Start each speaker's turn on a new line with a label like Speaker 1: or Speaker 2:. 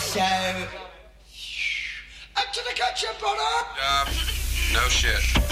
Speaker 1: So, up to the ketchup, brother.
Speaker 2: No shit.